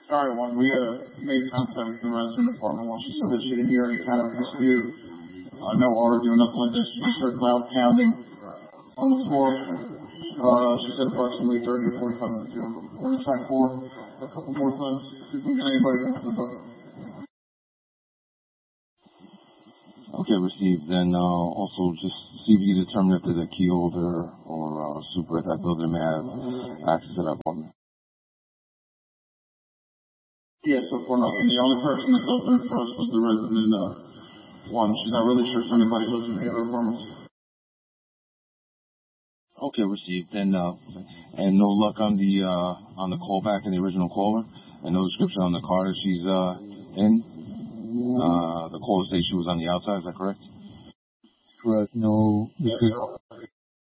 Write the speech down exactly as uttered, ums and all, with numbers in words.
Sorry, one. We uh, made contact with the resident department once. She said that she didn't hear any kind of dispute. Uh, no arguing, nothing like this. She heard loud pounding on the floor. Uh, she said approximately thirty to forty-five minutes ago. We're trying for a couple more times. See if we can get anybody else to vote. Okay, received. Then uh, also just see if you can determine if there's a key holder or uh, super at that building may have access to that apartment. Yeah, so far nothing. The only person that opened for us was the resident in uh, one. She's not really sure if anybody lives in the other apartments. Okay, received. And uh, and no luck on the uh, on the callback and the original caller, and no description on the car that she's uh, in. Uh, the caller says she was on the outside. Is that correct? Correct. No. Yeah,